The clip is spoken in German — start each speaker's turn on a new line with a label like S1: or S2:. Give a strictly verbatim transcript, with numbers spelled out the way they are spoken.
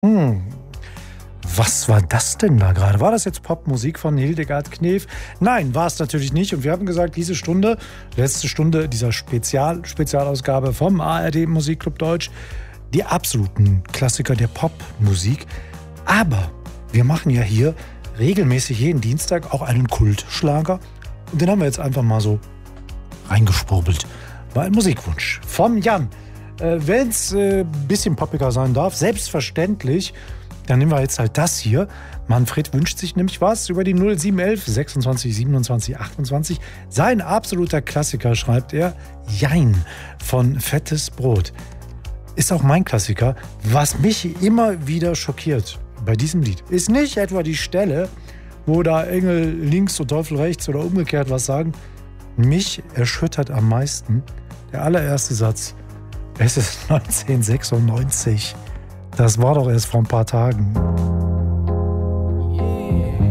S1: Hm, was war das denn da gerade? War das jetzt Popmusik von Hildegard Knef? Nein, war es natürlich nicht. Und wir haben gesagt, diese Stunde, letzte Stunde dieser Spezial, Spezialausgabe vom A R D Musikclub Deutsch, die absoluten Klassiker der Popmusik. Aber wir machen ja hier regelmäßig jeden Dienstag auch einen Kultschlager. Und den haben wir jetzt einfach mal so reingeschwurbelt. War ein Musikwunsch vom Jan. Äh, Wenn es ein äh, bisschen poppiger sein darf, selbstverständlich, dann nehmen wir jetzt halt das hier. Manfred wünscht sich nämlich was über die null sieben eins eins sechsundzwanzig siebenundzwanzig achtundzwanzig. Sein absoluter Klassiker, schreibt er, Jein von Fettes Brot. Ist auch mein Klassiker. Was mich immer wieder schockiert bei diesem Lied, ist nicht etwa die Stelle, wo da Engel links und Teufel rechts oder umgekehrt was sagen. Mich erschüttert am meisten der allererste Satz. Es ist neunzehnhundertsechsundneunzig. Das war doch erst vor ein paar Tagen.
S2: Yeah.